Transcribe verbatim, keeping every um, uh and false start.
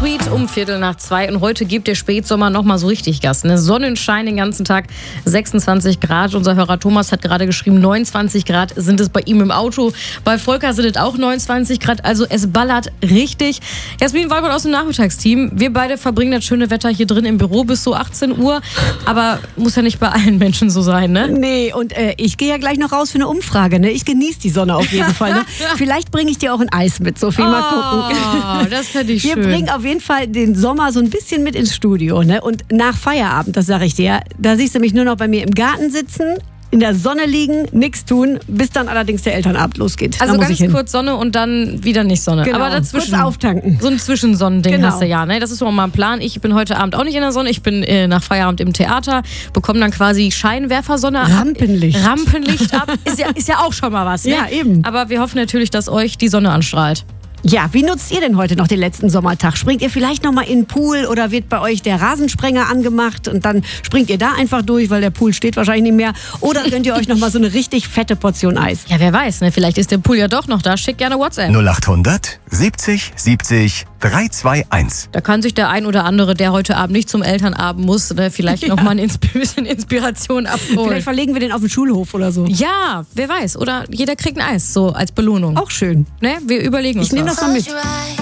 Sweet um Viertel nach zwei und heute gibt der Spätsommer nochmal so richtig Gas. Ne? Sonnenschein den ganzen Tag, sechsundzwanzig Grad. Unser Hörer Thomas hat gerade geschrieben, neunundzwanzig Grad sind es bei ihm im Auto. Bei Volker sind es auch neunundzwanzig Grad, also es ballert richtig. Jasmin Walbert aus dem Nachmittagsteam, wir beide verbringen das schöne Wetter hier drin im Büro bis so achtzehn Uhr, aber muss ja nicht bei allen Menschen so sein, ne? Nee, und äh, ich gehe ja gleich noch raus für eine Umfrage, ne? Ich genieße die Sonne auf jeden Fall, ne? Vielleicht bringe ich dir auch ein Eis mit, Sophie, mal gucken. Oh, das fände ich Wir schön. bringen auf jeden Fall den Sommer so ein bisschen mit ins Studio, ne? Und nach Feierabend, das sage ich dir, da siehst du mich nur noch bei mir im Garten sitzen, in der Sonne liegen, nichts tun, bis dann allerdings der Elternabend losgeht. Also da muss ganz ich hin. kurz Sonne und dann wieder nicht Sonne. Genau. Aber dazwischen Kurz auftanken. So ein Zwischensonnending Genau. hast du ja, ne? Das ist auch mal ein Plan. Ich bin heute Abend auch nicht in der Sonne. Ich bin äh, nach Feierabend im Theater, bekomme dann quasi Scheinwerfersonne ab. Rampenlicht. Rampenlicht ab. Ist ja, ist ja auch schon mal was, ne? Ja, eben. Aber wir hoffen natürlich, dass euch die Sonne anstrahlt. Ja, wie nutzt ihr denn heute noch den letzten Sommertag? Springt ihr vielleicht noch mal in den Pool oder wird bei euch der Rasensprenger angemacht und dann springt ihr da einfach durch, weil der Pool steht wahrscheinlich nicht mehr? Oder gönnt ihr euch noch mal so eine richtig fette Portion Eis? Ja, wer weiß, ne? Vielleicht ist der Pool ja doch noch da. Schickt gerne WhatsApp. null achthundert siebzig siebzig drei zwei eins. Da kann sich der ein oder andere, der heute Abend nicht zum Elternabend muss, ne, vielleicht Ja. noch mal ein bisschen Inspiration abholen. Vielleicht verlegen wir den auf den Schulhof oder so. Ja, wer weiß. Oder jeder kriegt ein Eis, so als Belohnung. Auch schön. Ne? Wir überlegen uns Ich nehme was. das mal mit. Close your eyes.